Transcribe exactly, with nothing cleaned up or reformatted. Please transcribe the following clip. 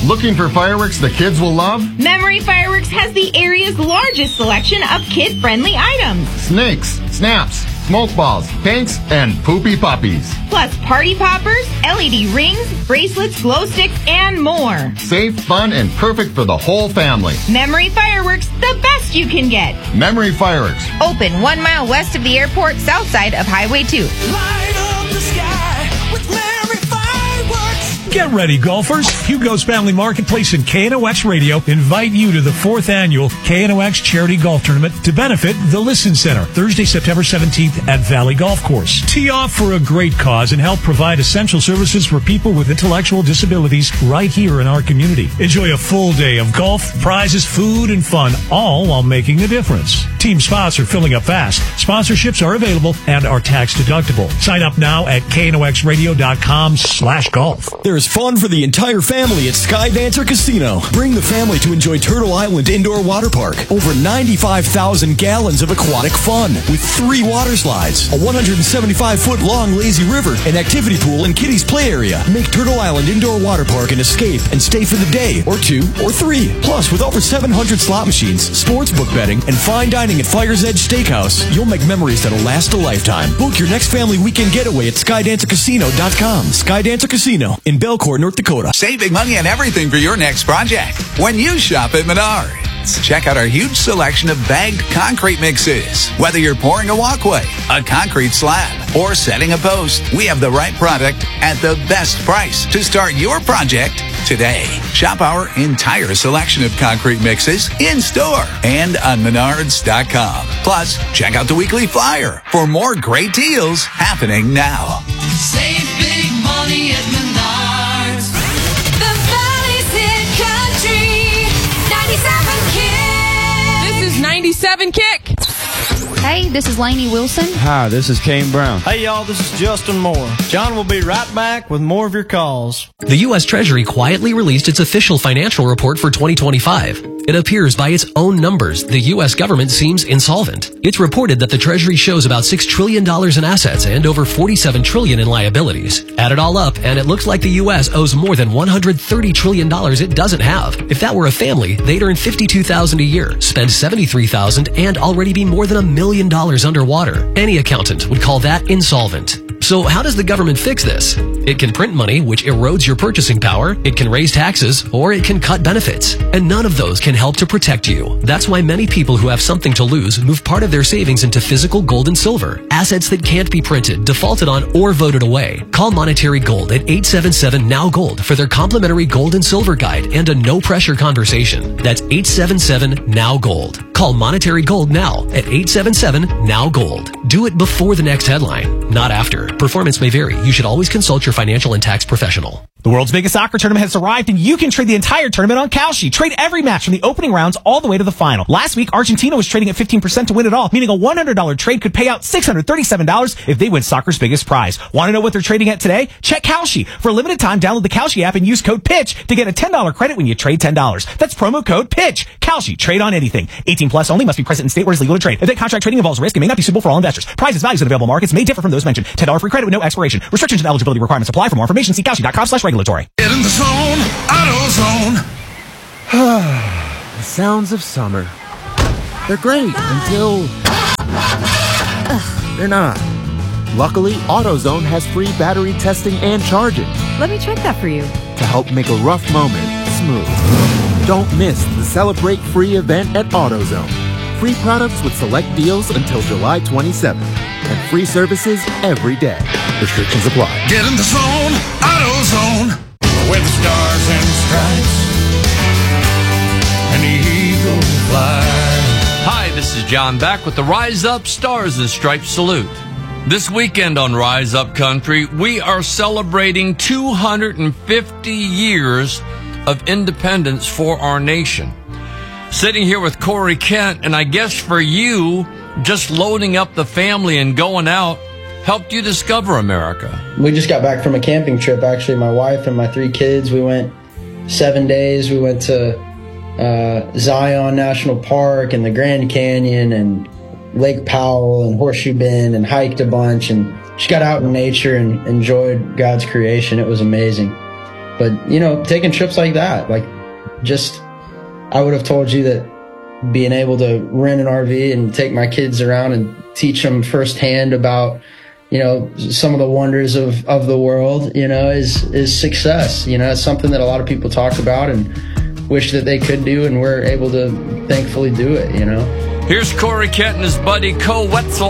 Looking for fireworks the kids will love? Memory Fireworks has the area's largest selection of kid-friendly items. Snakes, snaps, smoke balls, paints, and poopy puppies. Plus party poppers, L E D rings, bracelets, glow sticks, and more. Safe, fun, and perfect for the whole family. Memory Fireworks, the best you can get. Memory Fireworks. Open one mile west of the airport, south side of Highway two. Light up the sky with Memory Fireworks. Get ready, golfers. Hugo's Family Marketplace and K N O X Radio invite you to the fourth annual K N O X Charity Golf Tournament to benefit the Listen Center, Thursday, September seventeenth at Valley Golf Course. Tee off for a great cause and help provide essential services for people with intellectual disabilities right here in our community. Enjoy a full day of golf, prizes, food, and fun, all while making a difference. Team spots are filling up fast. Sponsorships are available and are tax deductible. Sign up now at knoxradio.com slash golf. There's fun for the entire family at Skydancer Casino. Bring the family to enjoy Turtle Island Indoor Water Park. Over ninety-five thousand gallons of aquatic fun with three water slides, a one hundred seventy-five foot long lazy river, an activity pool, and kiddies play area. Make Turtle Island Indoor Water Park an escape and stay for the day, or two, or three. Plus, with over seven hundred slot machines, sports book betting, and fine dining at Fire's Edge Steakhouse, you'll make memories that'll last a lifetime. Book your next family weekend getaway at skydancer casino dot com. Skydancer Casino in Belcourt, North Dakota. Saving money on everything for your next project when you shop at Menards. Check out our huge selection of bagged concrete mixes. Whether you're pouring a walkway, a concrete slab, or setting a post, we have the right product at the best price to start your project today. Shop our entire selection of concrete mixes in store and on menards dot com. Plus, check out the weekly flyer for more great deals happening now. Save big money at Menards. The Valley's Hit Country ninety-seven Kick. This is ninety-seven Kick. Hey, this is Lainey Wilson. Hi, this is Kane Brown. Hey, y'all, this is Justin Moore. John will be right back with more of your calls. The U S Treasury quietly released its official financial report for twenty twenty-five. It appears by its own numbers, the U S government seems insolvent. It's reported that the Treasury shows about six trillion dollars in assets and over forty-seven trillion dollars in liabilities. Add it all up, and it looks like the U S owes more than one hundred thirty trillion dollars it doesn't have. If that were a family, they'd earn fifty-two thousand dollars a year, spend seventy-three thousand dollars, and already be more than a million dollars underwater. Any accountant would call that insolvent. So how does the government fix this? It can print money, which erodes your purchasing power. It can raise taxes, or it can cut benefits. And none of those can help to protect you. That's why many people who have something to lose move part of their savings into physical gold and silver, assets that can't be printed, defaulted on, or voted away. Call Monetary Gold at eight seven seven N O W Gold for their complimentary gold and silver guide and a no-pressure conversation. That's eight seven seven N O W Gold. Call Monetary Gold now at eight seven seven N O W Gold. Do it before the next headline, not after. Performance may vary. You should always consult your financial and tax professional. The world's biggest soccer tournament has arrived, and you can trade the entire tournament on Kalshi. Trade every match from the opening rounds all the way to the final. Last week, Argentina was trading at fifteen percent to win it all, meaning a one hundred dollars trade could pay out six hundred thirty-seven dollars if they win soccer's biggest prize. Want to know what they're trading at today? Check Kalshi. For a limited time, download the Kalshi app and use code PITCH to get a ten dollars credit when you trade ten dollars. That's promo code PITCH. Kalshi. Trade on anything. eighteen plus only. Must be present in state where it's legal to trade. Event contract trading involves risk and may not be suitable for all investors. Prizes, values, and available markets may differ from those mentioned. ten dollars free credit with no expiration. Restrictions and eligibility requirements apply. For more information, see Kalshi.com slash regulatory. Get in the zone, AutoZone. The sounds of summer. They're great until they're not. Luckily, AutoZone has free battery testing and charging. Let me check that for you. To help make a rough moment smooth. Don't miss the Celebrate Free event at AutoZone. Free products with select deals until July twenty-seventh. And free services every day. Restrictions apply. Get in the zone, AutoZone. With stars and stripes, an eagle flies. Hi, this is John back with the Rise Up Stars and Stripes salute. This weekend on Rise Up Country, we are celebrating two hundred fifty years of independence for our nation. Sitting here with Corey Kent, and I guess for you, just loading up the family and going out helped you discover America. We just got back from a camping trip, actually. My wife and my three kids, we went seven days. We went to uh, Zion National Park and the Grand Canyon and Lake Powell and Horseshoe Bend and hiked a bunch and just got out in nature and enjoyed God's creation. It was amazing. But, you know, taking trips like that, like just, I would have told you that being able to rent an R V and take my kids around and teach them firsthand about, you know, some of the wonders of, of the world, you know, is, is success. You know, it's something that a lot of people talk about and wish that they could do, and we're able to thankfully do it, you know. Here's Corey Kent and his buddy Co Wetzel